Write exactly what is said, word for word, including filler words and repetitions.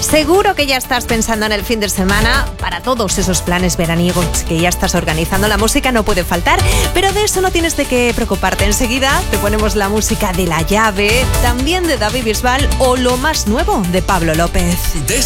Seguro que ya estás pensando en el fin de semana para todos esos planes veraniegos que ya estás organizando. La música no puede faltar, pero de eso no tienes de qué preocuparte. Enseguida te ponemos la música de La Llave, también de David Bisbal o lo más nuevo de Pablo López. De